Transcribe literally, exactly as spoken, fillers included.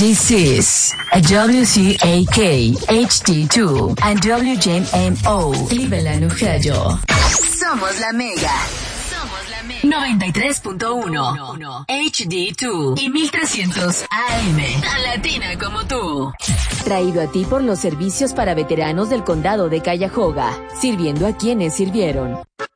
This is a W C A K H D two and W J M O Cleveland, Ohio. Somos la Mega. Somos la Mega. noventa y tres punto uno H D dos y mil trescientos A M. Tan latina como tú. Traído a ti por los servicios para veteranos del condado de Cuyahoga, sirviendo a quienes sirvieron.